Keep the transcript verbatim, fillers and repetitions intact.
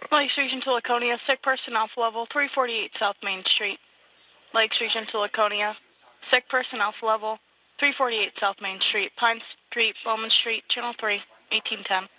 Lakes Region to Laconia, sick person off level three forty-eight South Main Street. Lakes Region to Laconia, sick person off level three forty-eight South Main Street, Pine Street, Bowman Street, Channel three, eighteen ten.